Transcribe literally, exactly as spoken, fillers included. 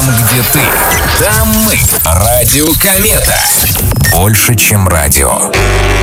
Там, где ты, там мы. Радио Комета. Больше, чем радио.